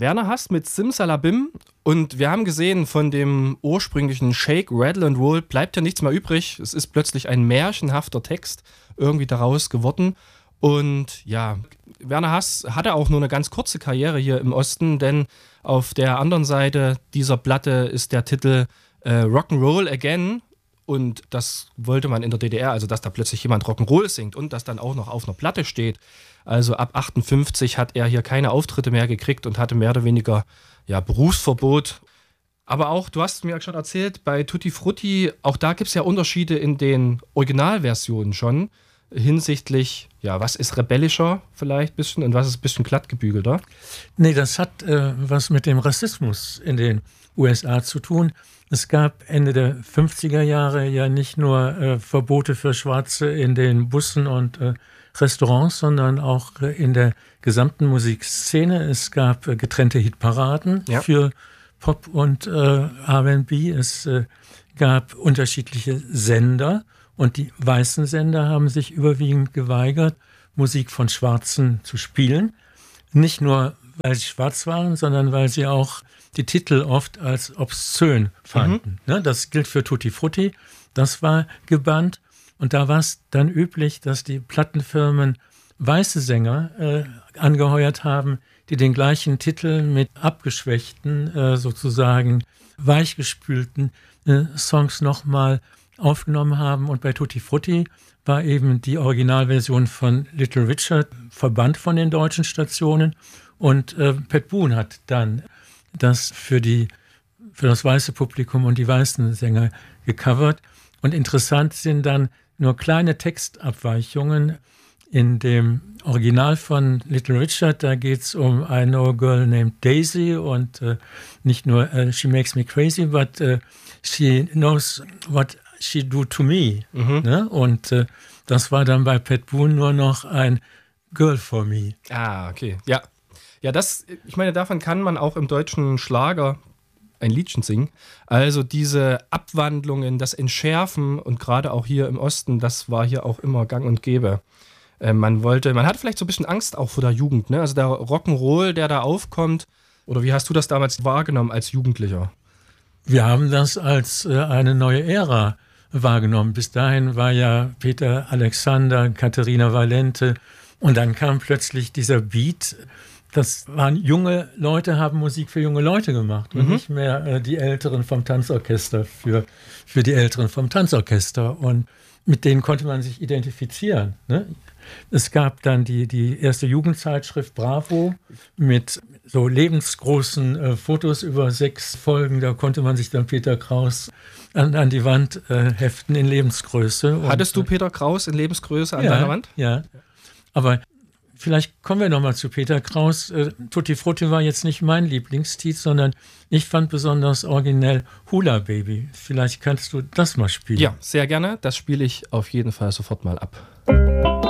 Werner Hass mit Simsalabim. Und wir haben gesehen, von dem ursprünglichen Shake, Rattle and Roll bleibt ja nichts mehr übrig. Es ist plötzlich ein märchenhafter Text irgendwie daraus geworden. Und ja, Werner Hass hatte auch nur eine ganz kurze Karriere hier im Osten, denn auf der anderen Seite dieser Platte ist der Titel Rock'n'Roll Again. Und das wollte man in der DDR, also dass da plötzlich jemand Rock'n'Roll singt und das dann auch noch auf einer Platte steht. Also ab 58 hat er hier keine Auftritte mehr gekriegt und hatte mehr oder weniger Berufsverbot. Aber auch, du hast mir schon erzählt, bei Tutti Frutti, auch da gibt es ja Unterschiede in den Originalversionen schon hinsichtlich, was ist rebellischer vielleicht ein bisschen und was ist ein bisschen glattgebügelter? Nee, das hat was mit dem Rassismus in den USA zu tun. Es gab Ende der 50er Jahre ja nicht nur Verbote für Schwarze in den Bussen und Restaurants, sondern auch in der gesamten Musikszene. Es gab getrennte Hitparaden für Pop und R&B. Es gab unterschiedliche Sender und die weißen Sender haben sich überwiegend geweigert, Musik von Schwarzen zu spielen. Nicht nur, weil sie schwarz waren, sondern weil sie auch die Titel oft als obszön fanden. Das gilt für Tutti Frutti. Das war gebannt. Und da war es dann üblich, dass die Plattenfirmen weiße Sänger angeheuert haben, die den gleichen Titel mit abgeschwächten, sozusagen weichgespülten Songs nochmal aufgenommen haben. Und bei Tutti Frutti war eben die Originalversion von Little Richard verbannt von den deutschen Stationen. Und Pat Boone hat dann das für das weiße Publikum und die weißen Sänger gecovert. Und interessant sind dann nur kleine Textabweichungen. In dem Original von Little Richard, da geht es um I know a girl named Daisy und nicht nur she makes me crazy, but she knows what she do to me. Ne? Und das war dann bei Pat Boone nur noch ein Girl for me. Ah, okay. Ja, ich meine, davon kann man auch im deutschen Schlager ein Liedchen singen. Also diese Abwandlungen, das Entschärfen und gerade auch hier im Osten, das war hier auch immer gang und gäbe. Man hatte vielleicht so ein bisschen Angst auch vor der Jugend, ne? Also der Rock'n'Roll, der da aufkommt. Oder wie hast du das damals wahrgenommen als Jugendlicher? Wir haben das als eine neue Ära wahrgenommen. Bis dahin war ja Peter Alexander, Katharina Valente und dann kam plötzlich dieser Beat. Das waren junge Leute, haben Musik für junge Leute gemacht und nicht mehr die Älteren vom Tanzorchester für die Älteren vom Tanzorchester. Und mit denen konnte man sich identifizieren. Ne? Es gab dann die erste Jugendzeitschrift Bravo mit so lebensgroßen Fotos über 6 Folgen. Da konnte man sich dann Peter Kraus an die Wand heften in Lebensgröße. Hattest du Peter Kraus in Lebensgröße an deiner Wand? Ja, aber vielleicht kommen wir nochmal zu Peter Kraus. Tutti Frutti war jetzt nicht mein Lieblingstitel, sondern ich fand besonders originell Hula Baby. Vielleicht kannst du das mal spielen. Ja, sehr gerne. Das spiele ich auf jeden Fall sofort mal ab.